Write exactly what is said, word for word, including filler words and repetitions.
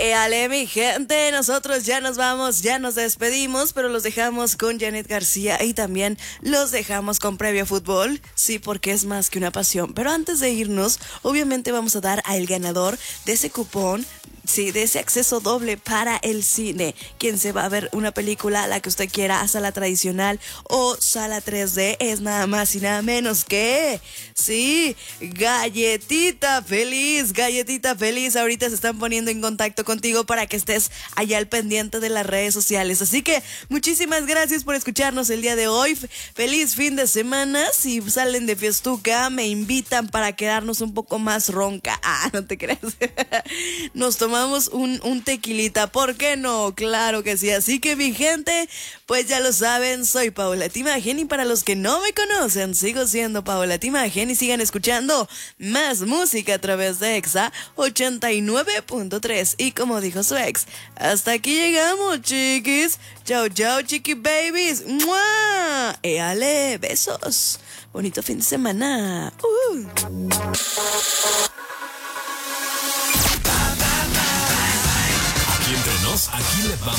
Éale, mi gente, nosotros ya nos vamos, ya nos despedimos, pero los dejamos con Janet García y también los dejamos con Previo Fútbol, sí, porque es más que una pasión. Pero antes de irnos, obviamente vamos a dar al ganador de ese cupón, sí, de ese acceso doble para el cine. Quien se va a ver una película, la que usted quiera, a sala tradicional o sala tres D, es nada más y nada menos que, sí, Galletita Feliz, Galletita Feliz. Ahorita se están poniendo en contacto contigo para que estés allá al pendiente de las redes sociales. Así que muchísimas gracias por escucharnos el día de hoy. Feliz fin de semana. Si salen de fiestuca, me invitan para quedarnos un poco más ronca. Ah, no te creas. Nos tomamos Tomamos un, un tequilita, ¿por qué no? Claro que sí, así que mi gente, pues ya lo saben, soy Paola Timagen y para los que no me conocen, sigo siendo Paola Timagen y sigan escuchando más música a través de Exa ochenta y nueve punto tres y como dijo su ex, hasta aquí llegamos, chiquis, chao chao chiqui babies, ¡mua! Éale, besos, bonito fin de semana. Uh. Aquí entre nos, aquí le vamos.